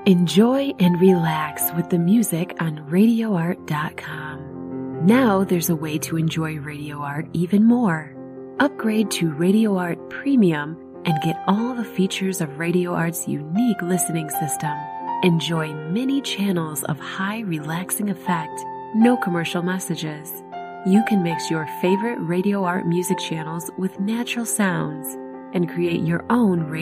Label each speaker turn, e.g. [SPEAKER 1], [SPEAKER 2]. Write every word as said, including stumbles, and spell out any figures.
[SPEAKER 1] Enjoy and relax with the music on radio art dot com. Now there's a way to enjoy Radio Art even more. Upgrade to Radio Art Premium and get all the features of Radio Art's unique listening system. Enjoy many channels of high relaxing effect, no commercial messages. You can mix your favorite Radio Art music channels with natural sounds and create your own radio